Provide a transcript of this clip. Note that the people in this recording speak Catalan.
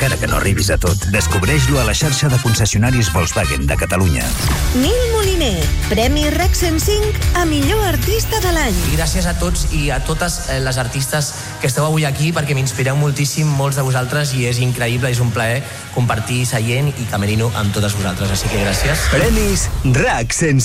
encara que no arribis a tot. Descobreix-lo a la xarxa de concessionaris Volkswagen de Catalunya. Nil Moliner, Premi RAC 105 a millor artista de l'any. I gràcies a tots i a totes les artistes que esteu avui aquí, perquè m'inspireu moltíssim, molts de vosaltres, i és increïble, és un plaer compartir seient i camerino amb totes vosaltres, així que gràcies. Premis RAC 105.